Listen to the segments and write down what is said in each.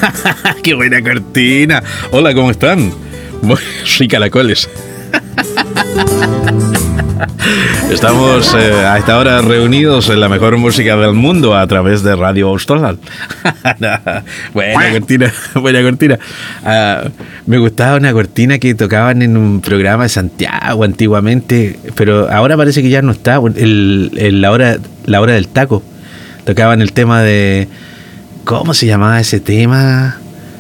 ¡Qué buena cortina! Hola, ¿cómo están? Muy rica la coles. Estamos a esta hora reunidos en la mejor música del mundo a través de Radio Austral. Buena cortina. Me gustaba una cortina que tocaban en un programa de Santiago antiguamente, pero ahora parece que ya no está. La hora del taco. Tocaban el tema de... ¿Cómo se llamaba ese tema?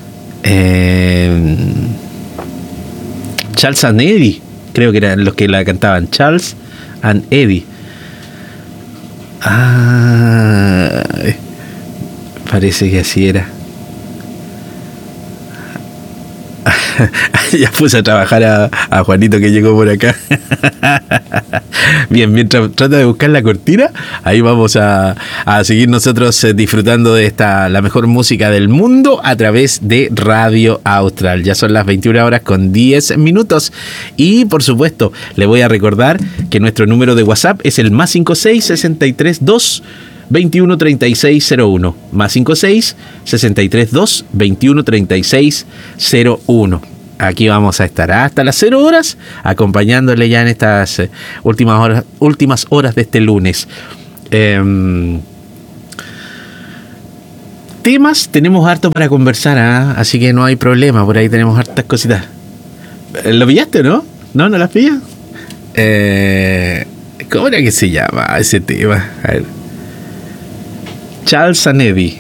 Charles and Eddie. Creo que eran los que la cantaban. Charles and Eddie. Parece que así era. Ya puse a trabajar a Juanito que llegó por acá. Bien, mientras trata de buscar la cortina, ahí vamos a seguir nosotros disfrutando de la mejor música del mundo a través de Radio Austral. Ya son las 21 horas con 10 minutos. Y por supuesto, le voy a recordar que nuestro número de WhatsApp es el +56 63 2 21 36 01, +56 63 2 21 36 01. Aquí vamos a estar hasta las 0 horas acompañándole ya en estas últimas horas de este lunes. Temas tenemos harto para conversar, así que no hay problema, por ahí tenemos hartas cositas. ¿Lo pillaste o no? ¿No las pillas? ¿Cómo era que se llama ese tema? A ver. Charles and Eddie.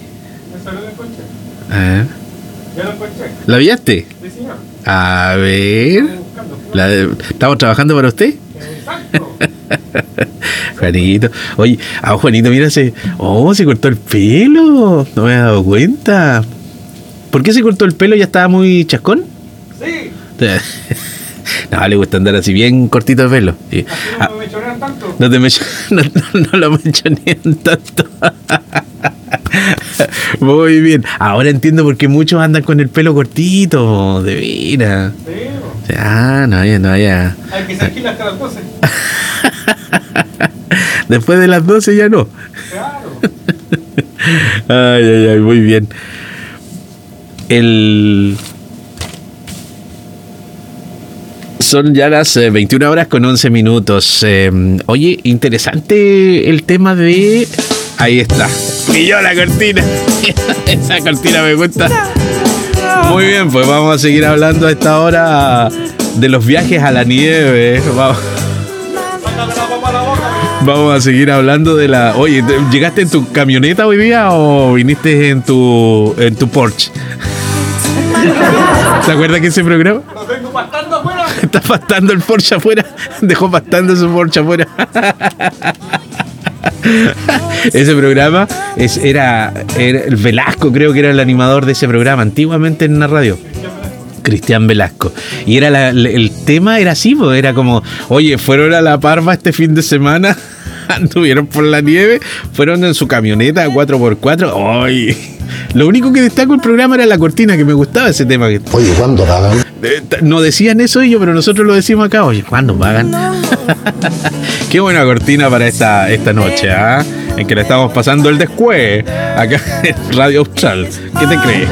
Ya lo encontré. ¿La pillaste? Sí, señor. A ver. ¿Estamos trabajando para usted? Exacto. Juanito. Oye, Juanito, mira, se cortó el pelo. No me he dado cuenta. ¿Por qué se cortó el pelo? ¿Ya estaba muy chascón? Sí. No, le gusta andar así bien cortito el pelo. Sí. Así no me mechonean tanto. No lo mechonean tanto. Muy bien. Ahora entiendo por qué muchos andan con el pelo cortito. De veras. Sí. No, ya. Hay que ser hasta las 12. Después de las 12 ya no. Claro. Ay, muy bien. Son ya las 21 horas con 11 minutos. Oye, interesante el tema de... Ahí está. Y yo la cortina. Esa cortina me gusta. Muy bien, pues vamos a seguir hablando a esta hora de los viajes a la nieve. Vamos a seguir hablando de la... Oye, ¿llegaste en tu camioneta hoy día o viniste en tu Porsche? ¿Se acuerda que ese programa? Lo tengo pastando afuera. Está pastando el Porsche afuera. Dejó pastando su Porsche afuera. Ese programa era el Velasco, creo que era el animador de ese programa antiguamente en la radio. Cristian Velasco. Y era el tema era así, pues, era como, oye, fueron a La Parva este fin de semana, anduvieron por la nieve, fueron en su camioneta 4x4. Oye, lo único que destaco del programa era la cortina, que me gustaba ese tema. Oye, ¿cuándo pagan? No decían eso ellos, pero nosotros lo decimos acá. Oye, ¿cuándo pagan? Qué buena cortina para esta noche, en que le estamos pasando el descueve acá en Radio Austral. ¿Qué te crees?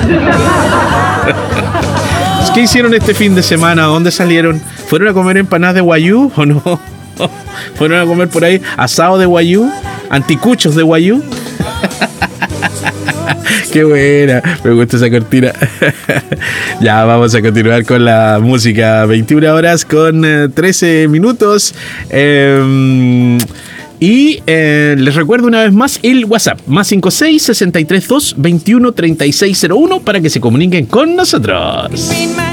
¿Qué hicieron este fin de semana? ¿Dónde salieron? ¿Fueron a comer empanadas de guayú o no? ¿Fueron a comer por ahí asado de guayú? ¿Anticuchos de guayú? Qué buena, me gusta esa cortina. Ya vamos a continuar con la música. 21 horas con 13 minutos. Y les recuerdo una vez más el WhatsApp, +56 63 2 21 36 01, para que se comuniquen con nosotros.